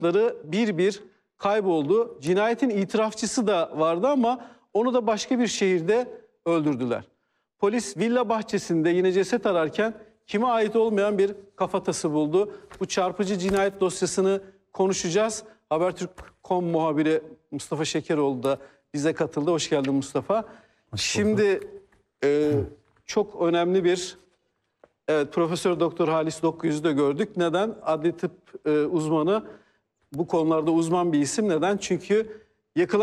bir bir kayboldu. Cinayetin itirafçısı da vardı ama onu da başka bir şehirde öldürdüler. Polis villa bahçesinde yine ceset ararken kime ait olmayan bir kafatası buldu. Bu çarpıcı cinayet dosyasını konuşacağız. Habertürk.com muhabiri Mustafa Şekeroğlu da bize katıldı. Hoş geldin Mustafa. Şimdi çok önemli bir Profesör Doktor Halis Dokkuyüz'ü de gördük. Neden? Adli tıp uzmanı, bu konularda uzman bir isim. Neden? Çünkü yakılan